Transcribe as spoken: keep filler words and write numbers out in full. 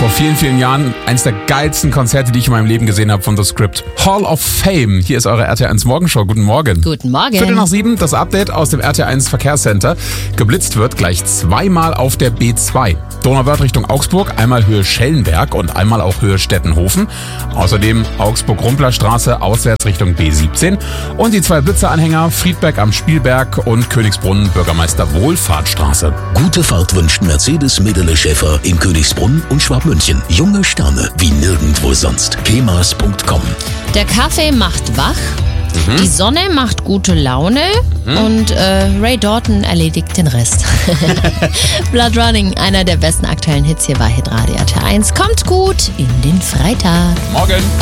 Vor vielen, vielen Jahren eines der geilsten Konzerte, die ich in meinem Leben gesehen habe von The Script. Hall of Fame. Hier ist eure R T eins Morgenshow. Guten Morgen. Guten Morgen. Viertel nach sieben, das Update aus dem R T eins Verkehrscenter. Geblitzt wird gleich zweimal auf der B zwei. Donauwörth Richtung Augsburg, einmal Höhe Schellenberg und einmal auch Höhe Stettenhofen. Außerdem Augsburg-Rumpler-Straße auswärts Richtung B siebzehn. Und die zwei Blitzeranhänger Friedberg am Spielberg und Königsbrunn Bürgermeister Wohlfahrtstraße. Gute Fahrt wünscht Mercedes Medele Schäfer in Königsbrunn und Schwabmünchen. Junge Sterne wie nirgendwo sonst. kemas punkt com. Der Kaffee macht wach, mhm. die Sonne macht gute Laune mhm. und äh, Ray Dalton erledigt den Rest. Blood Running, einer der besten aktuellen Hits hier bei Hitradio R T eins. Kommt gut in den Freitag. Morgen.